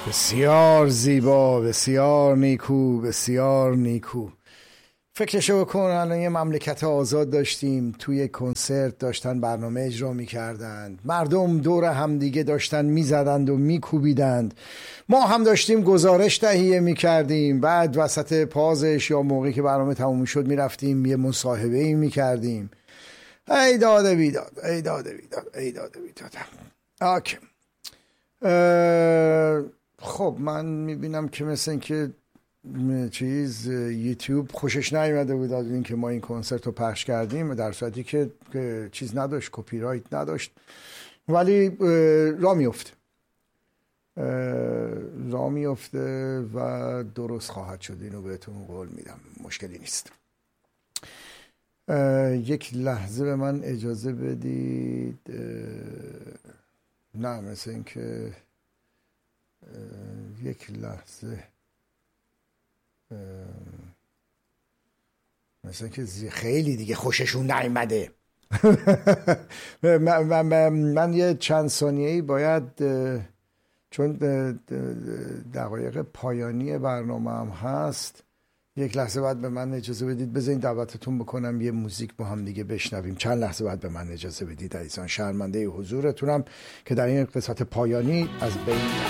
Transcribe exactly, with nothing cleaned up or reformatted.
بسیار زیبا، بسیار نیکو، بسیار نیکو. فکرشو بکن الان یه مملکت آزاد داشتیم، توی کنسرت داشتن برنامه اجرا میکردند، مردم دور همدیگه داشتن میزدند و میکوبیدند، ما هم داشتیم گزارش تهیه میکردیم، بعد وسط پازش یا موقعی که برنامه تموم شد میرفتیم یه مصاحبه ای میکردیم. ای داده بیداد، ای داده بیداد، ای داده بیداد. آکه خب من میبینم که مثل این که چیز یوتیوب خوشش نیومده بود از این که ما این کنسرت رو پخش کردیم، در صورتی که چیز نداشت، کپی رایت نداشت، ولی را میفته را میفته و درست خواهد شد. اینو بهتون قول میدم، مشکلی نیست. یک لحظه به من اجازه بدید. نه مثل این که یک لحظه مثلا که خیلی دیگه خوششون نیامده. من, من, من یه چند ثانیه‌ای باید، چون دقایق پایانی برنامه هم هست، یک لحظه بعد به من اجازه بدید بذارین دعوتتون بکنم یه موزیک با هم دیگه بشنویم. چند لحظه بعد به من اجازه بدید عزیزان، شرمنده حضورتونم که در این قسمت پایانی از بین